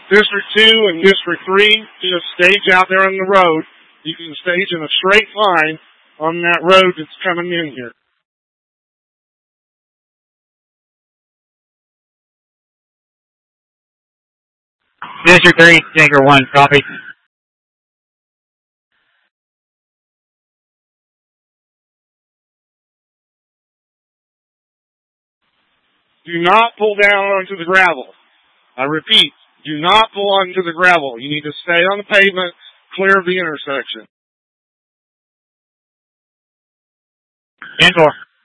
District 2 and District 3, just stage out there on the road. You can stage in a straight line on that road that's coming in here. District 3, Tinker 1, copy. Do not pull down onto the gravel. I repeat, do not pull onto the gravel. You need to stay on the pavement, clear of the intersection. 10-4.